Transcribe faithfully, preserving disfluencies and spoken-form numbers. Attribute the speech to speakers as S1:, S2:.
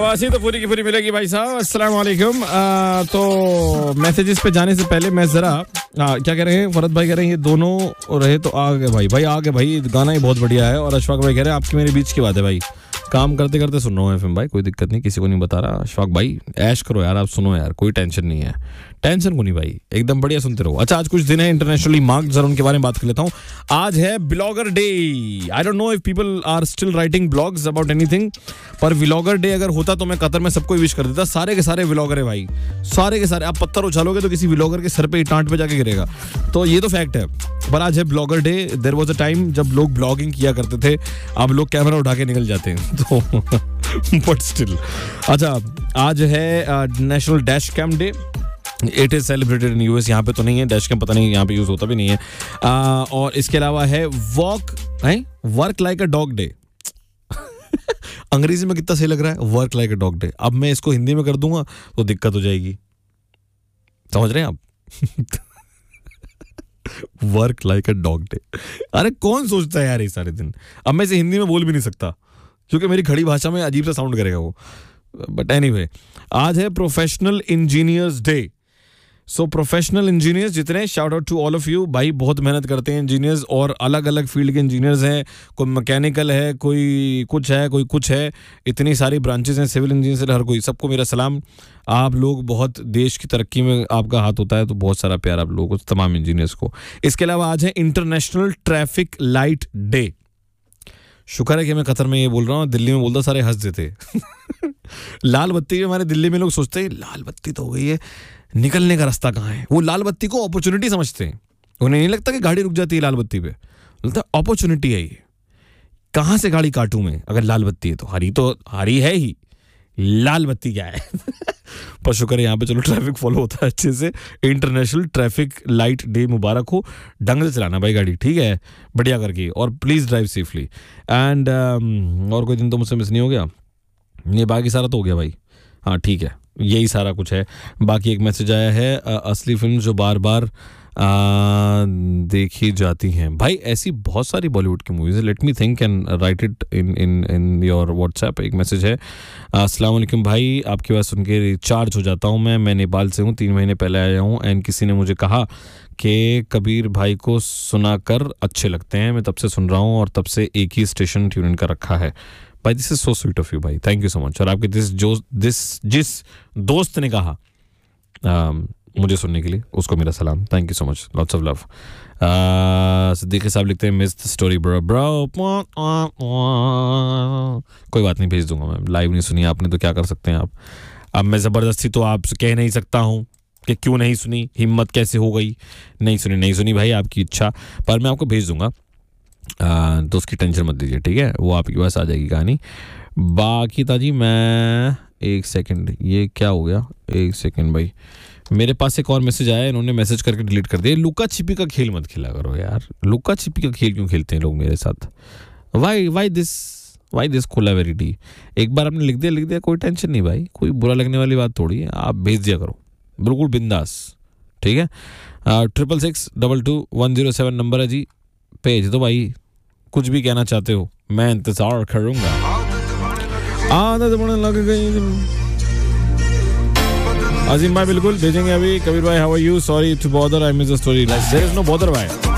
S1: शाबाशी तो पूरी की पूरी मिलेगी भाई साहब। अस्सलाम वालेकुम। आ, तो मैसेजेस पे जाने से पहले मैं जरा आ, क्या कह रहे हैं, फरद भाई कह रहे हैं ये दोनों रहे तो आ गए भाई भाई आ गए भाई, गाना ही बहुत बढ़िया है। और अशफाक भाई कह रहे हैं आपकी मेरे बीच की बात है भाई, काम करते करते सुन रहा हूँ एफएम भाई, कोई दिक्कत नहीं, किसी को नहीं बता रहा। अशफाक भाई ऐश करो यार, आप सुनो यार, कोई टेंशन नहीं है, टेंशन को नहीं भाई, एकदम बढ़िया सुनते रहो। अच्छा, आज कुछ दिन है इंटरनेशनली मार्क्ड, जरा उनके बारे में बात कर लेता हूँ। आज है blogger day. I don't know if people are still writing blogs about anything, पर व्लॉगर डे अगर होता तो मैं कतर में सबको विश कर देता। सारे के सारे व्लॉगर है भाई, सारे के सारे। आप पत्थर उछालोगे तो किसी व्लॉगर के सर पे टांट पे जाके गिरेगा, तो ये तो फैक्ट है। पर आज है blogger day. There was a time जब लोग ब्लॉगिंग किया करते थे, अब लोग कैमरा उठा के निकल जाते हैं, तो बट स्टिल। अच्छा, आज है national dash cam day. It is celebrated in US, यहाँ पे तो नहीं है डैश कैम, पता नहीं यहाँ पे यूज होता भी नहीं है। आ, और इसके अलावा है वॉक है work like a dog day. अंग्रेजी में कितना सही लग रहा है, work like a dog day. अब मैं इसको हिंदी में कर दूंगा तो दिक्कत हो जाएगी, समझ रहे हैं आप? Work like a dog day, अरे कौन सोचता है यार ये सारे दिन। अब मैं इसे हिंदी में बोल भी नहीं सकता क्योंकि मेरी खड़ी भाषा में अजीब सा साउंड करेगा वो, बट एनीवे। आज है प्रोफेशनल इंजीनियर्स डे। सो प्रोफेशनल इंजीनियर्स जितने, shout out to all of you भाई, बहुत मेहनत करते हैं इंजीनियर्स, और अलग अलग फील्ड के इंजीनियर्स हैं। कोई मैकेनिकल है, कोई कुछ है, कोई कुछ है, इतनी सारी ब्रांचेस हैं, सिविल इंजीनियर से हर कोई, सबको मेरा सलाम। आप लोग बहुत, देश की तरक्की में आपका हाथ होता है, तो बहुत सारा प्यार आप लोगों को, तमाम इंजीनियर्स को। इसके अलावा आज है इंटरनेशनल ट्रैफिक लाइट डे। शुक्र है कि मैं कतर में ये बोल रहा हूँ, दिल्ली में बोलता सारे हंस देते। लाल बत्ती में हमारे दिल्ली में लोग सोचते हैं लाल बत्ती तो हो गई है, निकलने का रास्ता कहाँ है। वो लाल बत्ती को अपॉर्चुनिटी समझते हैं, उन्हें नहीं लगता कि गाड़ी रुक जाती है लाल बत्ती पे, लगता है अपॉर्चुनिटी है ये, कहाँ से गाड़ी काटूं मैं, अगर लाल बत्ती है तो। हरी तो हरी है ही, लाल बत्ती क्या है। पर शुक्र है यहाँ पे चलो ट्रैफिक फॉलो होता है अच्छे से। इंटरनेशनल ट्रैफिक लाइट डे मुबारक हो। ढंग से चलाना भाई गाड़ी, ठीक है, बढ़िया करके, और प्लीज ड्राइव सेफली। एंड और कोई दिन तो मुझसे मिस नहीं हो गया, ये बाकी सारा तो हो गया भाई, हाँ ठीक है, यही सारा कुछ है। बाकी एक मैसेज आया है, असली फिल्म जो बार बार आ, देखी जाती हैं भाई, ऐसी बहुत सारी बॉलीवुड की मूवीज है। Let me think and right it in in in your WhatsApp. एक मैसेज है, अस्सलाम वालेकुम भाई, आपकी बात सुन के रिचार्ज हो जाता हूँ मैं मैं नेपाल से हूँ, तीन महीने पहले आया हूँ, एंड किसी ने मुझे कहा कि कबीर भाई को सुनाकर अच्छे लगते हैं, मैं तब से सुन रहा हूँ और तब से एक ही स्टेशन ट्यून इन कर रखा है भाई। This is so sweet of you भाई, थैंक यू सो मच। और आपके दिस जो दिस जिस दोस्त ने कहा आ, मुझे सुनने के लिए, उसको मेरा सलाम, thank you so much, lots of love. Siddique साहब लिखते हैं, miss the story bro bro. कोई बात नहीं, भेज दूंगा मैं, लाइव नहीं सुनी आपने तो क्या कर सकते हैं आप। अब मैं ज़बरदस्ती तो आपसे कह नहीं सकता हूँ कि क्यों नहीं सुनी, हिम्मत कैसे हो गई, नहीं सुनी नहीं सुनी भाई, आपकी इच्छा, पर मैं आपको भेज दूंगा, आ, तो उसकी टेंशन मत लीजिए, ठीक है, वो आपके पास आ जाएगी कहानी। बाकी ताजी मैं एक सेकंड, ये क्या हो गया, एक सेकंड भाई, मेरे पास एक और मैसेज आया, इन्होंने मैसेज करके डिलीट कर दिया। लुका छिपी का खेल मत खेला करो यार, लुका छिपी का खेल क्यों खेलते हैं लोग मेरे साथ, Y why this why this कोलावेरिटी। एक बार आपने लिख दिया लिख दिया, कोई टेंशन नहीं भाई, कोई बुरा लगने वाली बात थोड़ी है, आप भेज दिया करो बिल्कुल बिंदास, ठीक है। Triple six double two one zero seven number है जी, भेज दो भाई, कुछ भी कहना चाहते हो, मैं इंतजार करूंगा। आदत बढ़ने लग गई अजीम भाई, बिल्कुल भेजेंगे अभी। कबीर भाई, how are you, sorry to bother, I miss the story, there is no bother भाई।